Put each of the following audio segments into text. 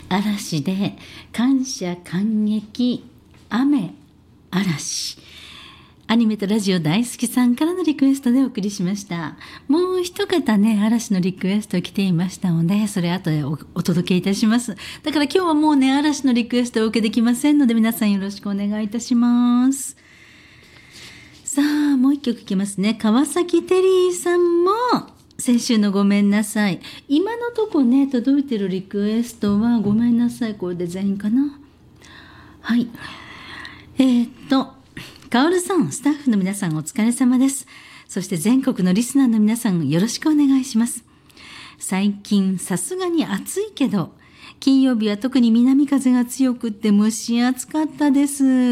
嵐で感謝感激雨嵐。アニメとラジオ大好きさんからのリクエストでお送りしました。もう一方ね、嵐のリクエスト来ていましたので、それ後で お届けいたします。だから今日はもうね、嵐のリクエストをお受けできませんので、皆さんよろしくお願いいたします。さあ、もう一曲いきますね。川崎テリーさんも先週のごめんなさい。今のとこね、届いてるリクエストはごめんなさい。これで全員かな。はい。カオルさん、スタッフの皆さんお疲れ様です。そして全国のリスナーの皆さんよろしくお願いします。最近さすがに暑いけど、金曜日は特に南風が強くって蒸し暑かったです。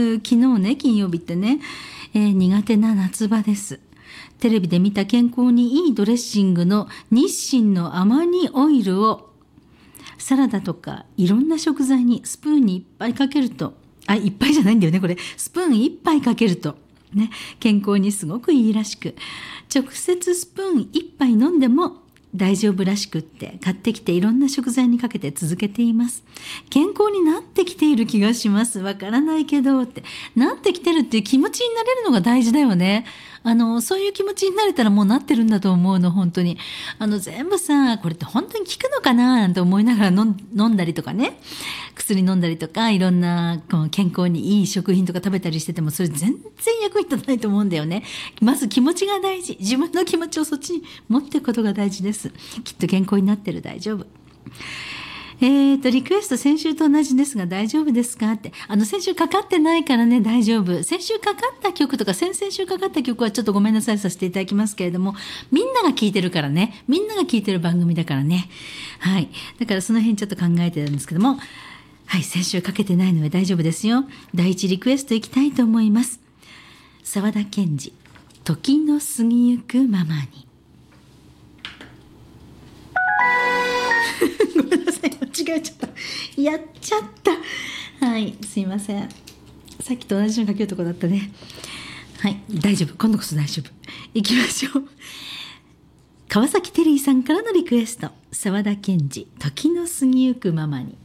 昨日ね、金曜日ってね、苦手な夏場です。テレビで見た健康にいいドレッシングの日清のアマニオイルをサラダとかいろんな食材にスプーンにいっぱいかけると、いっぱいじゃないんだよね、これ。スプーン1杯かけると、ね、健康にすごくいいらしく、直接スプーン1杯飲んでも大丈夫らしくって、買ってきていろんな食材にかけて続けています。健康になってきている気がします。わからないけどって。なってきてるっていう気持ちになれるのが大事だよね。そういう気持ちになれたらもうなってるんだと思うの、本当に。全部さ、これって本当に効くのかななんて思いながら飲んだりとかね。薬飲んだりとか、いろんな健康にいい食品とか食べたりしてても、それ全然役に立たないと思うんだよね。まず気持ちが大事。自分の気持ちをそっちに持っていくことが大事です。きっと健康になってる、大丈夫。リクエスト先週と同じですが大丈夫ですかって。先週かかってないからね、大丈夫。先週かかった曲とか先々週かかった曲はちょっとごめんなさいさせていただきますけれども、みんなが聞いてるからね。みんなが聞いてる番組だからね。はい。だからその辺ちょっと考えてるんですけども、はい、先週かけてないので大丈夫ですよ。第一リクエストいきたいと思います。沢田研二、時の過ぎゆくままに。ごめんなさい、間違えちゃった。やっちゃった。はい、すいません。さっきと同じの書けるとこだったね。はい、大丈夫。今度こそ大丈夫。行きましょう。川崎テリーさんからのリクエスト。沢田研二、時の過ぎゆくままに。